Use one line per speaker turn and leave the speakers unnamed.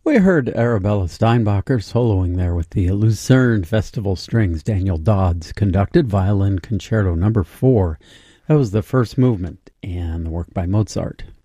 We heard Arabella Steinbacher soloing there with the Lucerne Festival Strings. Daniel Dodds conducted Violin Concerto No. 4. That was the first movement, and the work by Mozart.